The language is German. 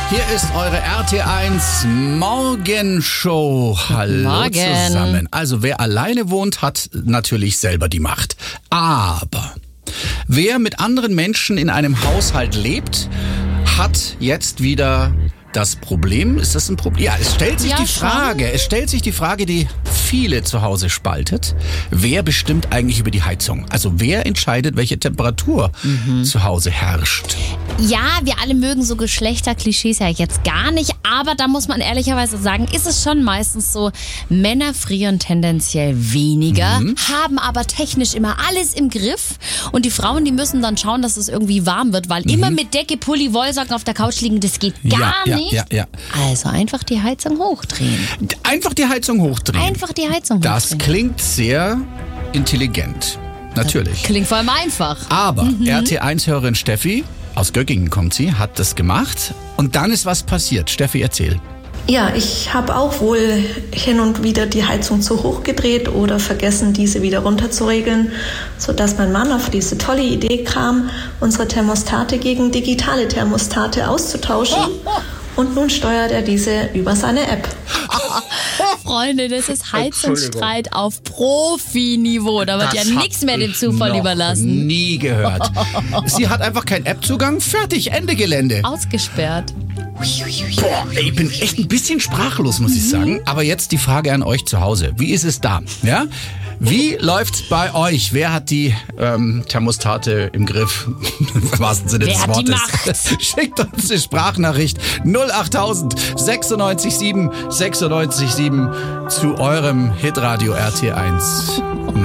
Hier ist eure RT1 Morgenshow. Hallo Morgen. zusammen. Also wer alleine wohnt, hat natürlich selber die Macht. Aber wer mit anderen Menschen in einem Haushalt lebt, hat jetzt wieder das Problem. Ist das ein Problem? Ja, es stellt sich die Frage, die viele zu Hause spaltet. Wer bestimmt eigentlich über die Heizung? Also wer entscheidet, welche Temperatur zu Hause herrscht? Ja, wir alle mögen so Geschlechterklischees ja jetzt gar nicht, aber da muss man ehrlicherweise sagen, ist es schon meistens so, Männer frieren tendenziell weniger, haben aber technisch immer alles im Griff und die Frauen, die müssen dann schauen, dass es irgendwie warm wird, weil immer mit Decke, Pulli, Wollsocken auf der Couch liegen, das geht gar nicht. Ja. Also einfach die Heizung hochdrehen. Einfach die Heizung hochdrehen. Das klingt sehr intelligent. Natürlich. Klingt vor allem einfach. Aber RT1-Hörerin Steffi, aus Göggingen kommt sie, hat das gemacht. Und dann ist was passiert. Steffi, erzähl. Ja, ich habe auch wohl hin und wieder die Heizung zu hoch gedreht oder vergessen, diese wieder runterzuregeln, sodass mein Mann auf diese tolle Idee kam, unsere Thermostate gegen digitale Thermostate auszutauschen. Und nun steuert er diese über seine App. Freunde, das ist Heizungsstreit auf Profiniveau. Da wird ja nichts mehr dem Zufall überlassen. Nie gehört. Sie hat einfach keinen App-Zugang. Fertig, Ende Gelände. Ausgesperrt. Boah, ich bin echt ein bisschen sprachlos, muss ich sagen. Aber jetzt die Frage an euch zu Hause. Wie ist es da? Ja? Wie läuft's bei euch? Wer hat die Thermostate im Griff? Im wahrsten Sinne des Wortes. Wer hat die Macht? Schickt uns eine Sprachnachricht 08000 96 7 96 7 zu eurem Hitradio RT1.